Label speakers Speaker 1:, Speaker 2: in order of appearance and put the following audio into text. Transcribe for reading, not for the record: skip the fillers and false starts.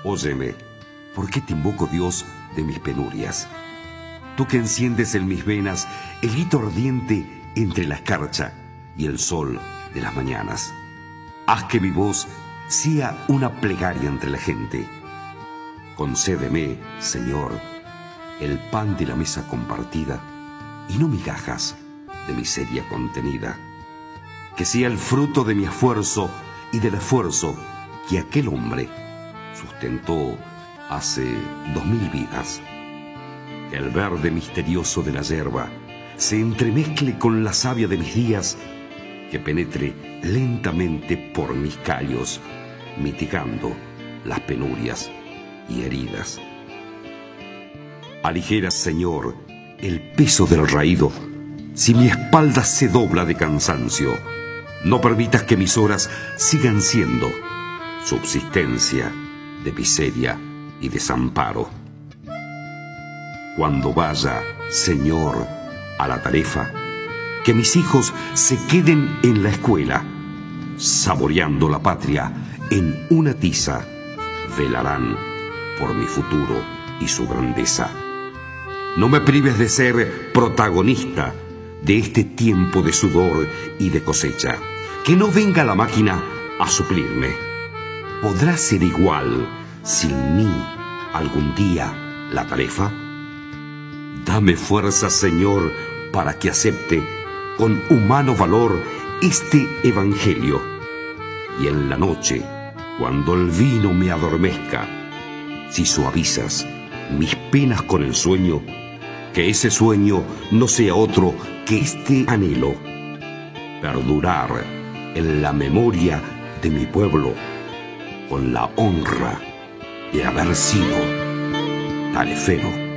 Speaker 1: Óyeme, ¿por qué te invoco, Dios, de mis penurias? Tú que enciendes en mis venas el grito ardiente entre la escarcha y el sol de las mañanas. Haz que mi voz sea una plegaria entre la gente. Concédeme, Señor, el pan de la mesa compartida y no migajas de miseria contenida. Que sea el fruto de mi esfuerzo y del esfuerzo que aquel hombre sustentó hace 2000 vidas. Que el verde misterioso de la yerba se entremezcle con la savia de mis días, que penetre lentamente por mis callos, mitigando las penurias y heridas. Aligera, Señor, el peso del raído, si mi espalda se dobla de cansancio. No permitas que mis horas sigan siendo subsistencia de miseria y desamparo. Cuando vaya, Señor, a la tarefa, que mis hijos se queden en la escuela, saboreando la patria en una tiza, velarán por mi futuro y su grandeza. No me prives de ser protagonista de este tiempo de sudor y de cosecha. Que no venga la máquina a suplirme. ¿Podrá ser igual sin mí algún día la tarefa? Dame fuerza, Señor, para que acepte con humano valor este evangelio. Y en la noche, cuando el vino me adormezca, si suavizas mis penas con el sueño, que ese sueño no sea otro que este anhelo, perdurar en la memoria de mi pueblo con la honra de haber sido tarefero.